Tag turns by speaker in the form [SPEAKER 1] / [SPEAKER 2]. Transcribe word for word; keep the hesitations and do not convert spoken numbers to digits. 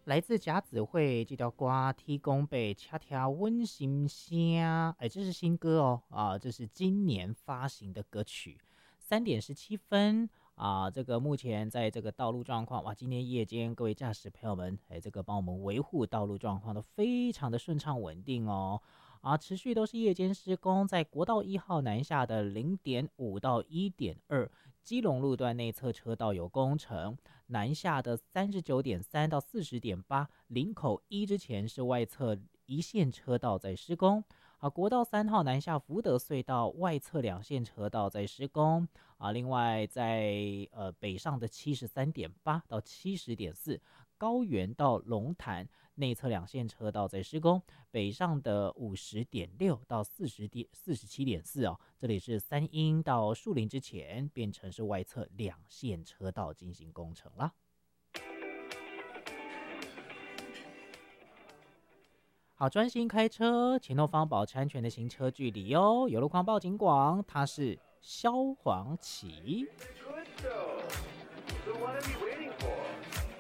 [SPEAKER 1] 来自甲子会这条歌提供被恰恰温馨声，哎，这是新歌哦，啊，这是今年发行的歌曲，三点十七分啊，这个目前在这个道路状况，哇，今天夜间各位驾驶朋友们，哎，这个帮我们维护道路状况都非常的顺畅稳定哦，啊，持续都是夜间施工，在国道一号南下的零点五到一点二。基隆路段内侧车道有工程，南下的三十九点三到四十点八，林口一之前是外侧一线车道在施工。啊，国道三号南下福德隧道外侧两线车道在施工。啊，另外在呃北上的七十三点八到七十点四，高原到龙潭内侧两线车道在施工，北上的五十点六到四十点四十七点四哦，这里是三鹰到树林之前变成是外侧两线车道进行工程了。好，专心开车，前后方保持安全的行车距离哦。有路况报警广，它是萧煌奇。